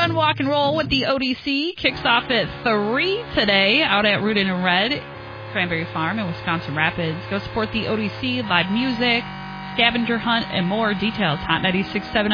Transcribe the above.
Fun Walk and Roll with the ODC kicks off at 3 today out at Rooted in Red, Cranberry Farm in Wisconsin Rapids. Go support the ODC, live music, scavenger hunt, and more. Details, Hot 96.7